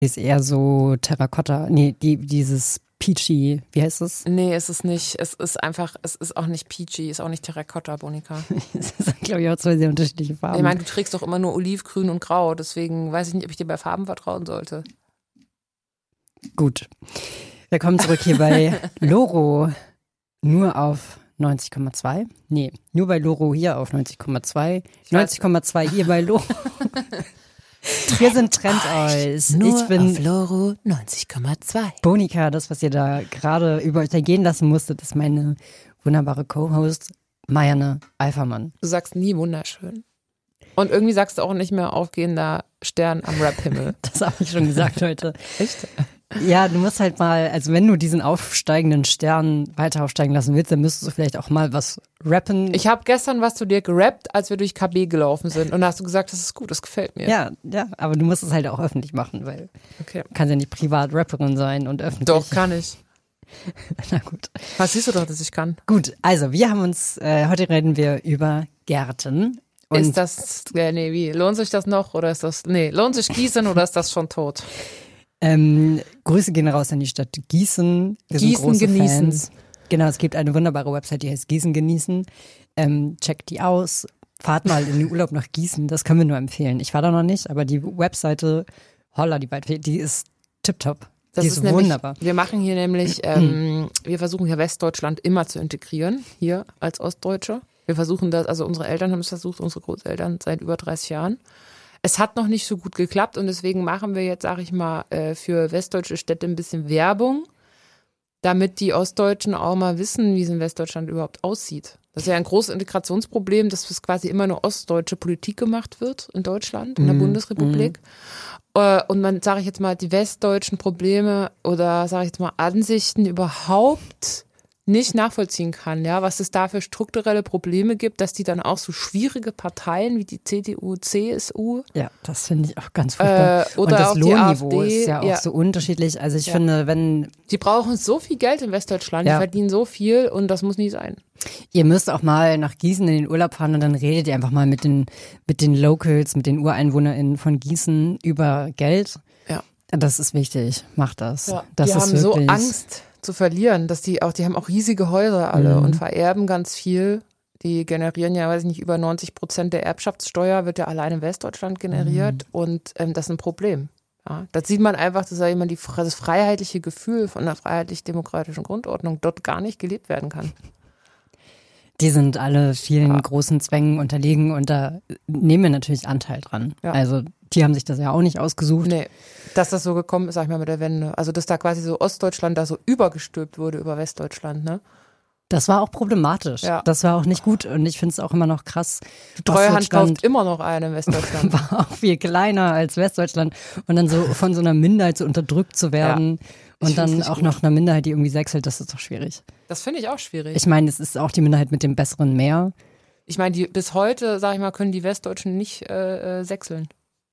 Die ist eher so Terrakotta. Nee, dieses Peachy, wie heißt es? Nee, ist es nicht. Es ist einfach, es ist auch nicht peachy, ist auch nicht Terrakotta, Bonika. Das sind, glaube ich, auch zwei sehr unterschiedliche Farben. Ich meine, du trägst doch immer nur Olivgrün und Grau, deswegen weiß ich nicht, ob ich dir bei Farben vertrauen sollte. Gut. Wir kommen zurück hier bei Loro. Nur auf 90,2. Nee, nur bei Loro hier auf 90,2. 90,2 hier bei Loro. Wir sind Trendeus. Nur Ich bin auf Loro 90,2. Bonika. Das, was ihr da gerade über euch ergehen lassen musstet, ist meine wunderbare Co-Host Marianne Alfermann. Du sagst nie wunderschön. Und irgendwie sagst du auch nicht mehr aufgehender Stern am Rap-Himmel. Das habe ich schon gesagt heute. Echt? Ja, du musst halt mal, also wenn du diesen aufsteigenden Stern weiter aufsteigen lassen willst, dann müsstest du vielleicht auch mal was rappen. Ich habe gestern was zu dir gerappt, als wir durch KB gelaufen sind. Und da hast du gesagt, das ist gut, das gefällt mir. Ja, aber du musst es halt auch öffentlich machen, weil Okay. du kannst ja nicht privat Rapperin sein und öffentlich. Doch, kann ich. Na gut. Was siehst du doch, dass ich kann? Gut, also wir haben uns, heute reden wir über Gärten. Und Ist das, nee, wie? Lohnt sich das noch oder ist das, nee, lohnt sich Gießen oder ist das schon tot? Grüße gehen raus an die Stadt Gießen. Wir Gießen sind große genießen. Fans. Genau, es gibt eine wunderbare Website, die heißt Gießen genießen. Checkt die aus. Fahrt mal in den Urlaub nach Gießen, das können wir nur empfehlen. Ich war da noch nicht, aber die Webseite, holla die Waldfee, die ist tipptopp. Das Die ist ist nämlich, wunderbar. wir machen hier nämlich, wir versuchen hier Westdeutschland immer zu integrieren, hier als Ostdeutsche. Wir versuchen das, also unsere Eltern haben es versucht, unsere Großeltern seit über 30 Jahren. Es hat noch nicht so gut geklappt und deswegen machen wir jetzt, sage ich mal, für westdeutsche Städte ein bisschen Werbung, damit die Ostdeutschen auch mal wissen, wie es in Westdeutschland überhaupt aussieht. Das ist ja ein großes Integrationsproblem, dass es quasi immer nur ostdeutsche Politik gemacht wird in Deutschland, in der Bundesrepublik. Und man, sage ich jetzt mal, die westdeutschen Probleme oder, sage ich jetzt mal, Ansichten überhaupt nicht nachvollziehen kann, ja, was es da für strukturelle Probleme gibt, dass die dann auch so schwierige Parteien wie die CDU, CSU Ja, das finde ich auch ganz furchtbar. oder und das auch die Lohnniveau AfD, ist ja auch so unterschiedlich. Also ich finde, wenn die brauchen so viel Geld in Westdeutschland, Ja. die verdienen so viel und das muss nie sein. ihr müsst auch mal nach Gießen in den Urlaub fahren und dann redet ihr einfach mal mit den Locals, mit den UreinwohnerInnen von Gießen über Geld. Ja. Das ist wichtig. Macht das. Ja, Das die ist haben so wirklich, Angst zu verlieren, dass die haben auch riesige Häuser alle und vererben ganz viel. Die generieren ja, weiß ich nicht, über 90% der Erbschaftssteuer wird ja allein in Westdeutschland generiert und das ist ein Problem. Ja, das sieht man einfach, dass das freiheitliche Gefühl von einer freiheitlich-demokratischen Grundordnung dort gar nicht gelebt werden kann. Die sind alle vielen großen Zwängen unterlegen und da nehmen wir natürlich Anteil dran. Ja. Also die haben sich das ja auch nicht ausgesucht. Nee, dass das so gekommen ist, sag ich mal, mit der Wende. Also, dass da quasi so Ostdeutschland da so übergestülpt wurde über Westdeutschland, ne? Das war auch problematisch. Ja. Das war auch nicht gut und ich finde es auch immer noch krass. Treuhand Ostdeutschland kauft immer noch eine in Westdeutschland. war auch viel kleiner als Westdeutschland und dann so von so einer Minderheit so unterdrückt zu werden Ich und find's dann nicht auch gut. noch einer Minderheit, die irgendwie sechselt, das ist doch schwierig. Das finde ich auch schwierig. Ich meine, es ist auch die Minderheit mit dem besseren Meer. Ich meine, bis heute, sag ich mal, können die Westdeutschen nicht sechseln.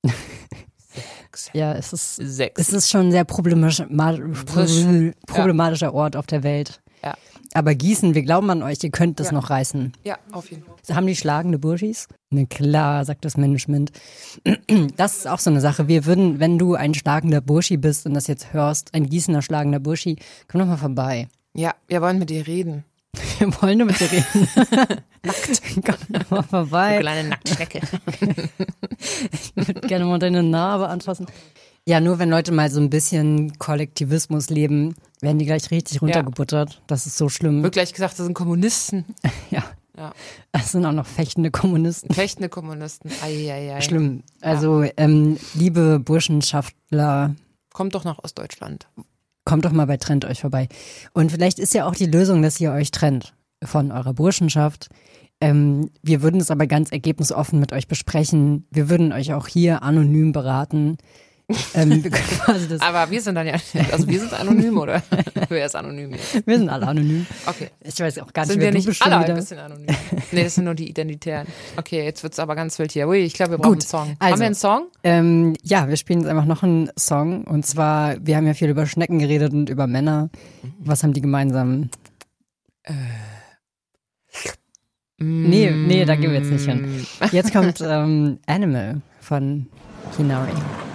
Ja, es ist Sechs. schon ein sehr problematischer Ort auf der Welt. Ja. Aber Gießen, wir glauben an euch, ihr könnt das noch reißen. Ja, auf jeden Fall. Haben die schlagende Burschis? Na klar, sagt das Management. Das ist auch so eine Sache. Wir würden, wenn du ein schlagender Burschi bist und das jetzt hörst, ein Gießener schlagender Burschi, komm doch mal vorbei. Ja, wir wollen mit dir reden. Wir wollen nur mit dir reden. Nackt. Komm doch mal vorbei. Kleine Nacktschnecke. Ich würde gerne mal deine Narbe anfassen. Ja, nur wenn Leute mal so ein bisschen Kollektivismus leben, werden die gleich richtig runtergebuttert. Das ist so schlimm. Wird gleich gesagt, das sind Kommunisten. Ja. Ja. Das sind auch noch fechtende Kommunisten. Fechtende Kommunisten. Eieiei. Schlimm. Also, liebe Burschenschaftler, Kommt doch nach Ostdeutschland. kommt doch mal bei Trennt euch vorbei. Und vielleicht ist ja auch die Lösung, dass ihr euch trennt von eurer Burschenschaft. Wir würden es aber ganz ergebnisoffen mit euch besprechen. Wir würden euch auch hier anonym beraten. Wir können quasi das, Aber wir sind dann ja, also wir sind anonym, oder? Wer ist anonym jetzt? wir sind alle anonym. Okay. Ich weiß auch gar nicht, Sind wer wir du nicht bist schon alle wieder. ein bisschen anonym? Nee, das sind nur die Identitären. Okay, jetzt wird's aber ganz wild hier. Ui, ich glaube, wir brauchen Gut, einen Song. also, Haben wir einen Song? Ja, wir spielen jetzt einfach noch einen Song. Und zwar, wir haben ja viel über Schnecken geredet und über Männer. Was haben die gemeinsam? Nee, da gehen wir jetzt nicht hin. Jetzt kommt Animal von Kinari.